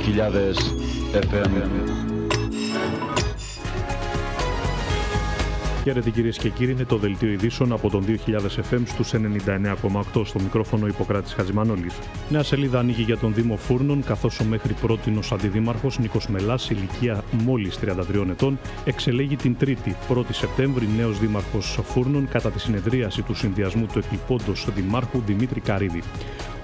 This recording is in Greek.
FM. Χαίρετε κυρίες και κύριοι, είναι το δελτίο ειδήσεων από τον 2000 FM στους 99,8. Στο μικρόφωνο Ιπποκράτης Χατζημανόλης. Νέα σελίδα ανοίγει για τον Δήμο Φούρνων, καθώς ο μέχρι πρότινος αντιδήμαρχος Νίκος Μελάς, ηλικία μόλις 33 ετών, εξελέγει την Τρίτη, 1η Σεπτέμβρη, νέος δήμαρχος Φούρνων κατά τη συνεδρίαση του συνδυασμού του εκλειπώντος δημάρχου Δημήτρη Καρύδη.